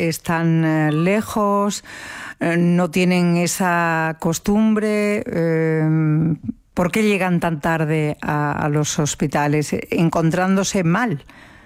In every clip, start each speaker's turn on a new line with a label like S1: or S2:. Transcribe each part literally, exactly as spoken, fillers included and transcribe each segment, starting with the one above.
S1: están eh, lejos, eh, no tienen esa costumbre. Eh, ¿Por qué llegan tan tarde a, a los hospitales, encontrándose mal?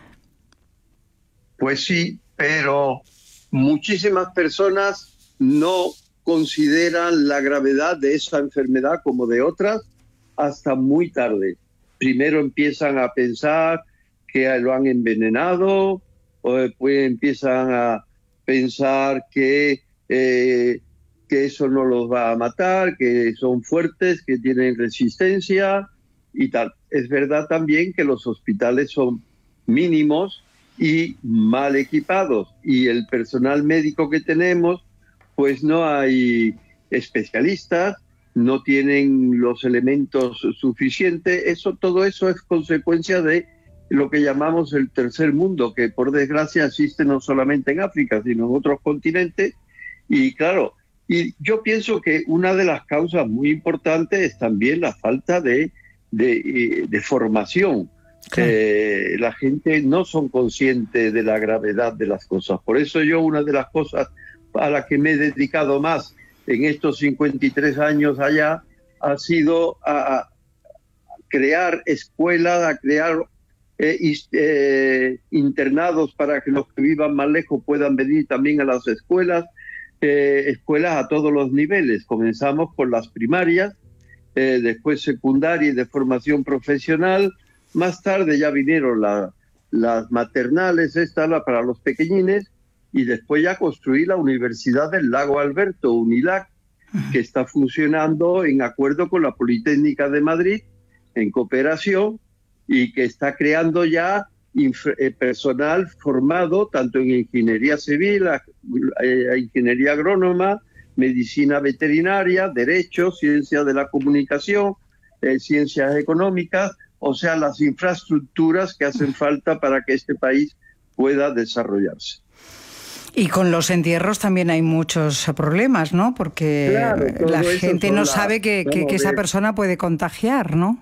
S2: Pues sí, pero muchísimas personas no consideran la gravedad de esa enfermedad como de otras hasta muy tarde. Primero empiezan a pensar que lo han envenenado, o después empiezan a pensar que, eh, que eso no los va a matar, que son fuertes, que tienen resistencia y tal. Es verdad también que los hospitales son mínimos y mal equipados, y el personal médico que tenemos, pues no hay especialistas, no tienen los elementos suficientes. Eso, todo eso es consecuencia de lo que llamamos el tercer mundo, que por desgracia existe no solamente en África, sino en otros continentes. Y claro, y yo pienso que una de las causas muy importantes es también la falta de, de, de formación. Claro. Eh, la gente no son conscientes de la gravedad de las cosas. Por eso yo, una de las cosas a las que me he dedicado más en estos cincuenta y tres años allá, ha sido a, a crear escuelas, a crear eh, eh, internados para que los que vivan más lejos puedan venir también a las escuelas, eh, escuelas a todos los niveles. Comenzamos con las primarias, eh, después secundaria y de formación profesional. Más tarde ya vinieron la, las maternales, esta la para los pequeñines, y después ya construí la Universidad del Lago Alberto, UNILAC, que está funcionando en acuerdo con la Politécnica de Madrid, en cooperación, y que está creando ya eh, personal formado tanto en ingeniería civil, a, a ingeniería agrónoma, medicina veterinaria, derecho, ciencia de la comunicación, eh, ciencias económicas, o sea, las infraestructuras que hacen falta para que este país pueda desarrollarse.
S1: Y con los entierros también hay muchos problemas, ¿no? Porque claro, la gente no la, sabe que, que, que esa persona puede contagiar, ¿no?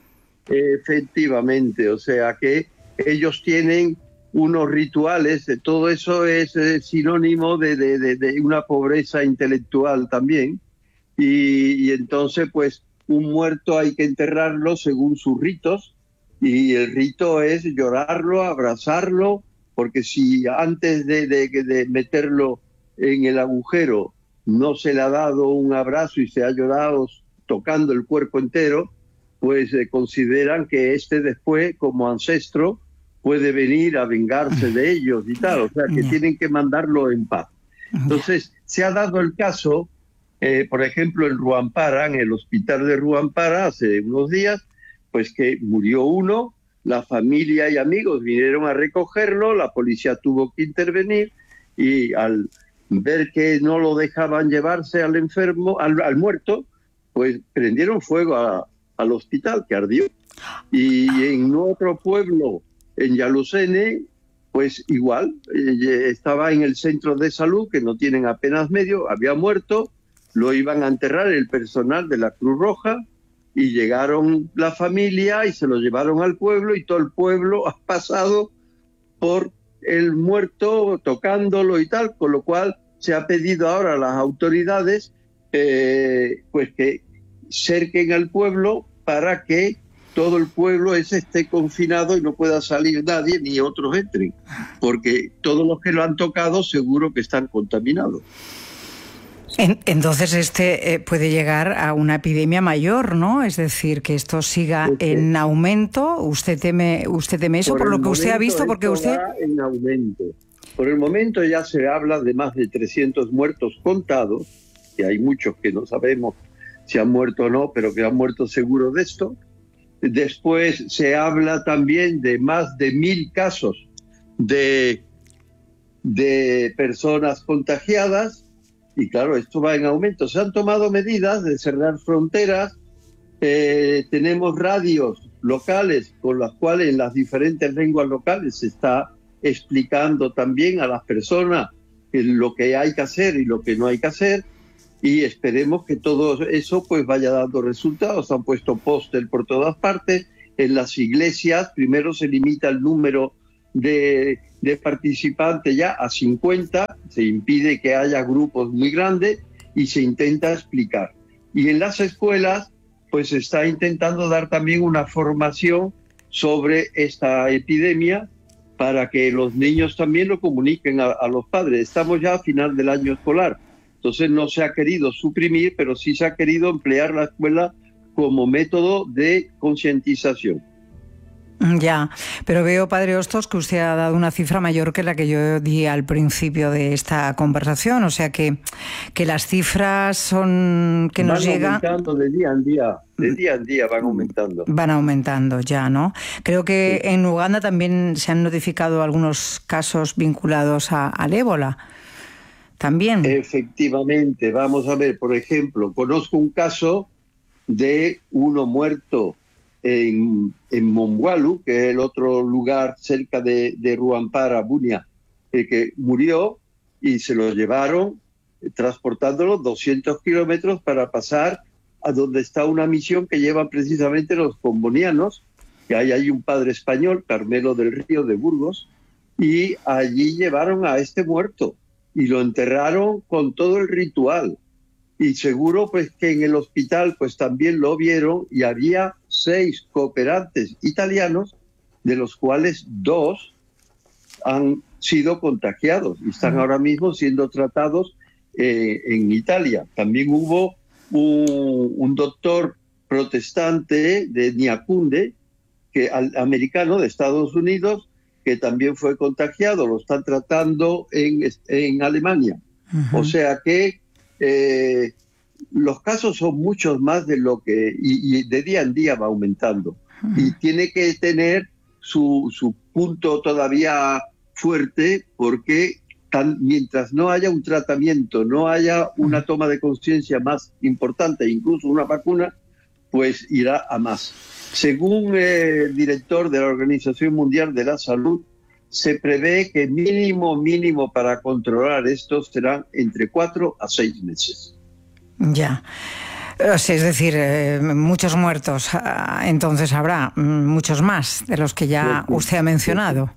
S2: Efectivamente, o sea que ellos tienen unos rituales, todo eso es eh, sinónimo de, de, de, de una pobreza intelectual también, y, y entonces pues un muerto hay que enterrarlo según sus ritos, y el rito es llorarlo, abrazarlo, porque si antes de, de, de meterlo en el agujero no se le ha dado un abrazo y se ha llorado tocando el cuerpo entero, pues eh, consideran que este después, como ancestro, puede venir a vengarse de ellos y tal, o sea que tienen que mandarlo en paz. Entonces, se ha dado el caso, eh, por ejemplo, en Ruampara, en el hospital de Ruampara, hace unos días, pues que murió uno, la familia y amigos vinieron a recogerlo, la policía tuvo que intervenir, y al ver que no lo dejaban llevarse al enfermo, al, al muerto, pues prendieron fuego a, al hospital, que ardió. Y en otro pueblo, en Yalusene, pues igual, eh, estaba en el centro de salud, que no tienen apenas medio, había muerto, lo iban a enterrar el personal de la Cruz Roja, y llegaron la familia y se lo llevaron al pueblo, y todo el pueblo ha pasado por el muerto tocándolo y tal, con lo cual se ha pedido ahora a las autoridades eh, pues que cerquen al pueblo para que todo el pueblo ese esté confinado y no pueda salir nadie ni otros entren, porque todos los que lo han tocado seguro que están contaminados.
S1: Entonces este eh, puede llegar a una epidemia mayor, ¿no? Es decir, que esto siga okay. en aumento. ¿Usted teme, usted teme eso por, por lo que usted ha visto? Porque usted
S2: va en aumento. Por el momento ya se habla de más de trescientos muertos contados, que hay muchos que no sabemos si han muerto o no, pero que han muerto seguro de esto. Después se habla también de más de mil casos de, de personas contagiadas. Y claro, esto va en aumento. Se han tomado medidas de cerrar fronteras, eh, tenemos radios locales con las cuales en las diferentes lenguas locales se está explicando también a las personas lo que hay que hacer y lo que no hay que hacer, y esperemos que todo eso pues vaya dando resultados. Han puesto póster por todas partes, en las iglesias primero se limita el número de de participantes ya a cincuenta, se impide que haya grupos muy grandes y se intenta explicar. Y en las escuelas, pues se está intentando dar también una formación sobre esta epidemia para que los niños también lo comuniquen a, a los padres. Estamos ya a final del año escolar, entonces no se ha querido suprimir, pero sí se ha querido emplear la escuela como método de concientización.
S1: Ya, pero veo, padre Hostos, que usted ha dado una cifra mayor que la que yo di al principio de esta conversación, o sea que, que las cifras son que nos llegan...
S2: Van aumentando de día en día, de día en día van aumentando.
S1: Van aumentando ya, ¿no? Creo que sí. En Uganda también se han notificado algunos casos vinculados a, al ébola, también.
S2: Efectivamente, vamos a ver, por ejemplo, conozco un caso de uno muerto en, en Mongwalu, que es el otro lugar cerca de, de Ruampara, Bunia, eh, que murió y se lo llevaron eh, transportándolo doscientos kilómetros para pasar a donde está una misión que llevan precisamente los combonianos, que hay ahí un padre español, Carmelo del Río de Burgos, y allí llevaron a este muerto y lo enterraron con todo el ritual. Y seguro pues que en el hospital pues también lo vieron y había seis cooperantes italianos, de los cuales dos han sido contagiados y están ahora mismo siendo tratados eh, en Italia. También hubo un, un doctor protestante de Niacunde, que, al, americano de Estados Unidos, que también fue contagiado, lo están tratando en, en Alemania. Uh-huh. O sea que Eh, los casos son muchos más de lo que y, y de día en día va aumentando uh-huh. y tiene que tener su, su punto todavía fuerte porque tan, mientras no haya un tratamiento, no haya una toma de conciencia más importante, incluso una vacuna, pues irá a más. Según el director de la Organización Mundial de la Salud, se prevé que mínimo, mínimo para controlar esto serán entre cuatro a seis meses.
S1: Ya. Es decir, eh, muchos muertos. Entonces habrá muchos más de los que ya sí, usted ha mencionado.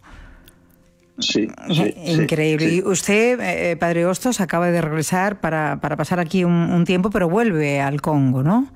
S2: Sí, sí.
S1: Increíble. Sí, sí. Y usted, eh, padre Hostos, acaba de regresar para, para pasar aquí un, un tiempo, pero vuelve al Congo, ¿no?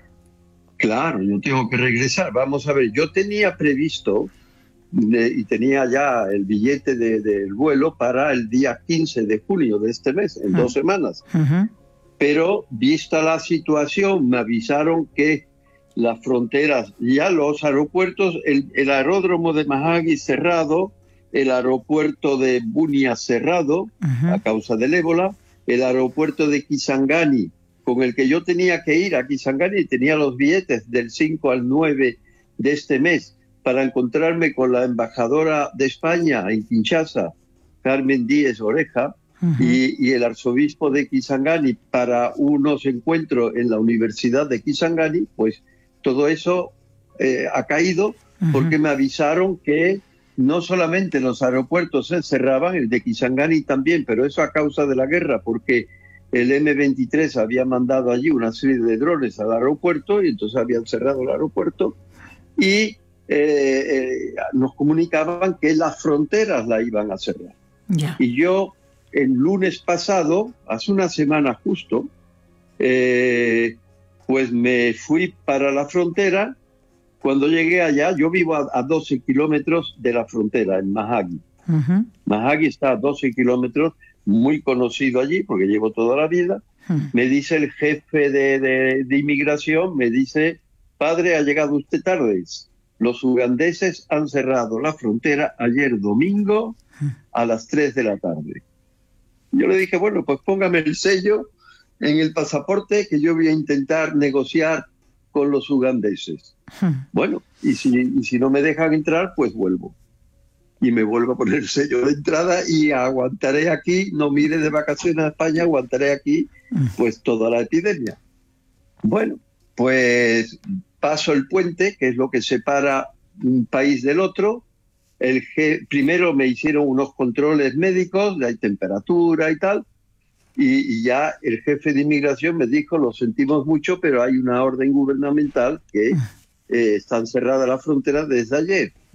S2: Claro, yo tengo que regresar. Vamos a ver, yo tenía previsto... De, y tenía ya el billete del de, de vuelo para el día quince de junio de este mes, en uh-huh. dos semanas. Uh-huh. Pero, vista la situación, me avisaron que las fronteras, ya los aeropuertos, el, el aeródromo de Mahagi cerrado, el aeropuerto de Bunia cerrado, uh-huh. a causa del ébola, el aeropuerto de Kisangani, con el que yo tenía que ir a Kisangani, tenía los billetes del cinco al nueve de este mes, para encontrarme con la embajadora de España en Kinshasa, Carmen Díez Oreja, uh-huh. y, y el arzobispo de Kisangani para unos encuentros en la Universidad de Kisangani, pues todo eso eh, ha caído uh-huh. porque me avisaron que no solamente los aeropuertos se cerraban, el de Kisangani también, pero eso a causa de la guerra, porque el eme veintitrés había mandado allí una serie de drones al aeropuerto y entonces habían cerrado el aeropuerto y Eh, eh, nos comunicaban que las fronteras la iban a cerrar. Yeah. Y yo el lunes pasado, hace una semana justo, eh, pues me fui para la frontera. Cuando llegué allá, yo vivo a, a doce kilómetros de la frontera, en Mahagi. Uh-huh. Mahagi está a doce kilómetros, muy conocido allí porque llevo toda la vida. Uh-huh. Me dice el jefe de, de, de inmigración, me dice, padre, ha llegado usted tarde. Los ugandeses han cerrado la frontera ayer domingo a las tres de la tarde. Yo le dije, bueno, pues póngame el sello en el pasaporte que yo voy a intentar negociar con los ugandeses. Hmm. Bueno, y si, y si no me dejan entrar, pues vuelvo. Y me vuelvo a poner el sello de entrada y aguantaré aquí, no mire de vacaciones a España, aguantaré aquí pues toda la epidemia. Bueno, pues... paso el puente, que es lo que separa un país del otro. El je- primero me hicieron unos controles médicos, de temperatura y tal, y, y ya el jefe de inmigración me dijo, lo sentimos mucho, pero hay una orden gubernamental que eh, están cerradas las fronteras desde ayer.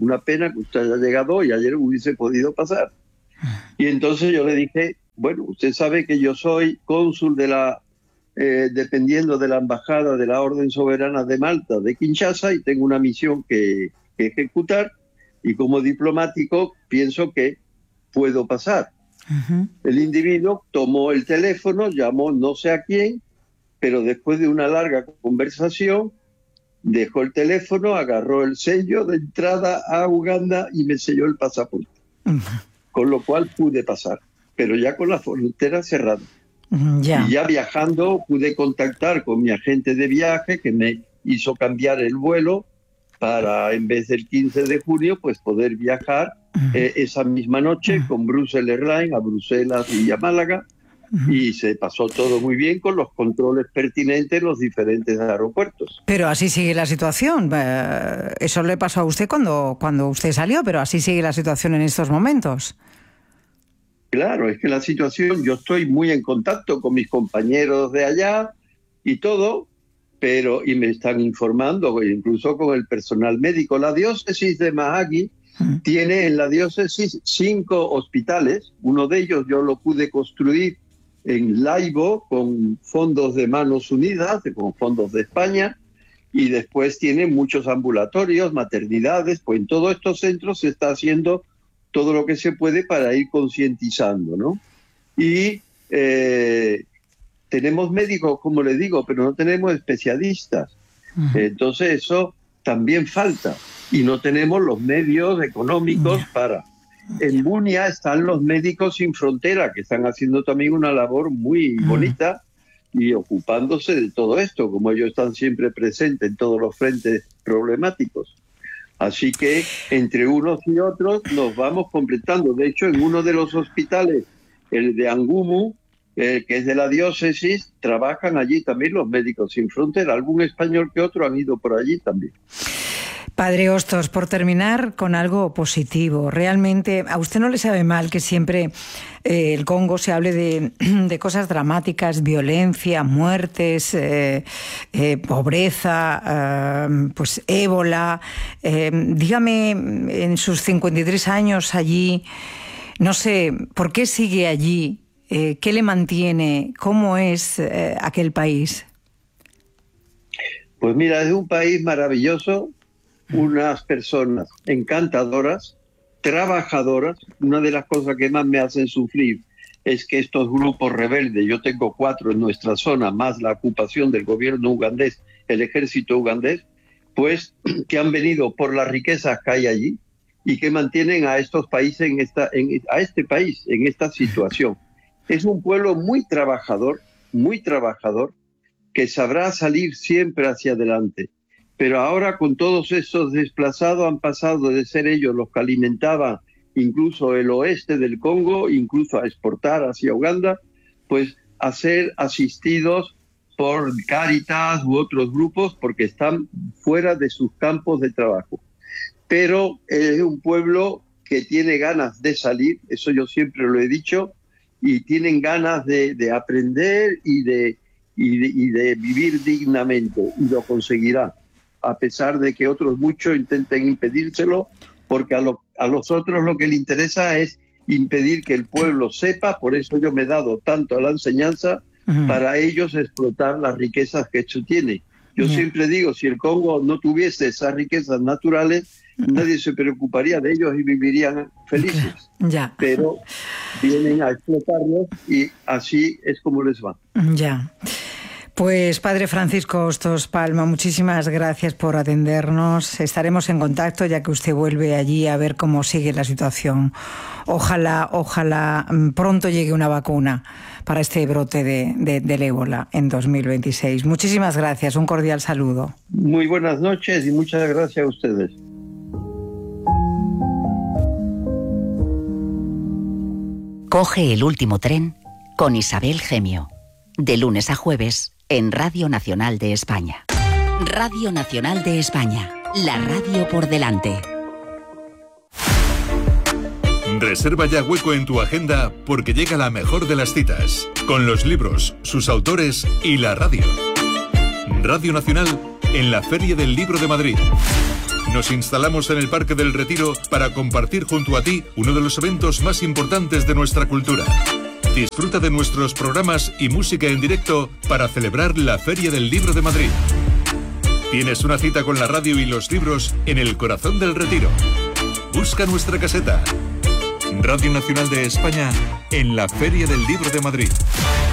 S2: una pena que usted haya llegado hoy, ayer hubiese podido pasar. Y entonces yo le dije, bueno, usted sabe que yo soy cónsul de la, eh, dependiendo de la embajada de la Orden Soberana de Malta, de Kinshasa, y tengo una misión que, que ejecutar, y como diplomático pienso que puedo pasar. Uh-huh. El individuo tomó el teléfono, llamó no sé a quién, pero después de una larga conversación, dejó el teléfono, agarró el sello de entrada a Uganda y me selló el pasaporte. Uh-huh. Con lo cual pude pasar, pero ya con la frontera cerrada. Uh-huh. Y ya viajando pude contactar con mi agente de viaje, que me hizo cambiar el vuelo para, en vez del quince de junio, pues poder viajar uh-huh. eh, esa misma noche uh-huh. con Brussels Airlines a Bruselas y a Málaga. Uh-huh. Y se pasó todo muy bien con los controles pertinentes en los diferentes aeropuertos.
S1: Pero así sigue la situación. Eso le pasó a usted cuando, cuando usted salió, pero así sigue la situación en estos momentos.
S2: Claro, es que la situación, yo estoy muy en contacto con mis compañeros de allá y todo, pero y me están informando, incluso con el personal médico. La diócesis de Mahagi uh-huh. tiene en la diócesis cinco hospitales. Uno de ellos yo lo pude construir en Laibo con fondos de Manos Unidas, con fondos de España, y después tiene muchos ambulatorios, maternidades. Pues en todos estos centros se está haciendo todo lo que se puede para ir concientizando, ¿no? Y eh, tenemos médicos, como le digo, pero no tenemos especialistas. Uh-huh. Entonces eso también falta, y no tenemos los medios económicos uh-huh. para... En Bunia están los Médicos Sin Frontera, que están haciendo también una labor muy bonita y ocupándose de todo esto, como ellos están siempre presentes en todos los frentes problemáticos. Así que entre unos y otros nos vamos completando. De hecho, en uno de los hospitales, el de Angumu, eh, que es de la diócesis, trabajan allí también los Médicos Sin Frontera. Algún español que otro han ido por allí también.
S1: Padre Hostos, por terminar con algo positivo, realmente a usted no le sabe mal que siempre eh, el Congo se hable de, de cosas dramáticas, violencia, muertes, eh, eh, pobreza, eh, pues ébola. Eh, dígame, en sus cincuenta y tres años allí, no sé, ¿por qué sigue allí? Eh, ¿Qué le mantiene? ¿Cómo es eh, aquel país?
S2: Pues mira, es un país maravilloso. Unas personas encantadoras, trabajadoras. Una de las cosas que más me hacen sufrir es que estos grupos rebeldes, yo tengo cuatro en nuestra zona, más la ocupación del gobierno ugandés, el ejército ugandés, pues que han venido por las riquezas que hay allí y que mantienen a estos países en esta, en, a este país en esta situación. Es un pueblo muy trabajador, muy trabajador, que sabrá salir siempre hacia adelante. Pero ahora con todos esos desplazados han pasado de ser ellos los que alimentaban incluso el oeste del Congo, incluso a exportar hacia Uganda, pues a ser asistidos por Cáritas u otros grupos porque están fuera de sus campos de trabajo. Pero es un pueblo que tiene ganas de salir, eso yo siempre lo he dicho, y tienen ganas de, de aprender y de, y, de, y de vivir dignamente, y lo conseguirá, a pesar de que otros muchos intenten impedírselo, porque a, lo, a los otros lo que les interesa es impedir que el pueblo sepa. Por eso yo me he dado tanto a la enseñanza, uh-huh. para ellos explotar las riquezas que esto tiene. Yo yeah. siempre digo, si el Congo no tuviese esas riquezas naturales, uh-huh. nadie se preocuparía de ellos y vivirían felices.
S1: Yeah.
S2: Pero vienen a explotarlos y así es como les va.
S1: Ya. Yeah. Pues Padre Francisco Hostos Palma, muchísimas gracias por atendernos. Estaremos en contacto ya que usted vuelve allí a ver cómo sigue la situación. Ojalá, ojalá pronto llegue una vacuna para este brote de, de, del ébola en dos mil veintiséis. Muchísimas gracias, un cordial saludo.
S2: Muy buenas noches y muchas gracias a ustedes.
S3: Coge el último tren con Isabel Gemio, de lunes a jueves en Radio Nacional de España. Radio Nacional de España, la radio por delante.
S4: Reserva ya hueco en tu agenda porque llega la mejor de las citas, con los libros, sus autores y la radio. Radio Nacional en la Feria del Libro de Madrid. Nos instalamos en el Parque del Retiro para compartir junto a ti uno de los eventos más importantes de nuestra cultura. Disfruta de nuestros programas y música en directo para celebrar la Feria del Libro de Madrid. Tienes una cita con la radio y los libros en el corazón del Retiro. Busca nuestra caseta. Radio Nacional de España en la Feria del Libro de Madrid.